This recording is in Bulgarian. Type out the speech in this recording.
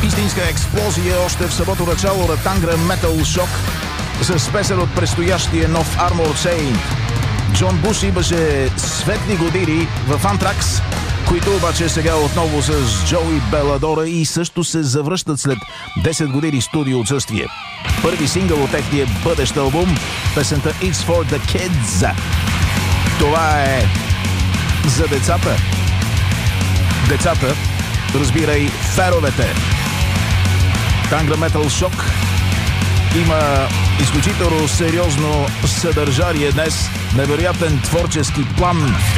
Истинска експлозия още в самото начало на Tangram Metal Shock с песен от предстоящия нов Armored Saint. Джон Буш имаше светли години в Anthrax, които обаче сега отново с Джоуи Беладора и също се завръщат след 10 години студио отсъствие. Първи сингъл от техния бъдещ албум, песента It's for the Kids. Това е за децата. Децата, разбирай, феровете. Tangram Metal Shock има изключително сериозно съдържание днес, невероятен творчески план.